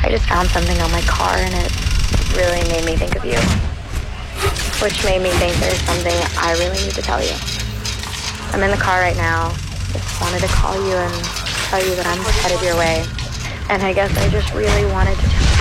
I just found something on my car and it really made me think of you. Which made me think there's something I really need to tell you. I'm in the car right now. Just wanted to call you and tell you that I'm headed your way. And I guess I just really wanted to tell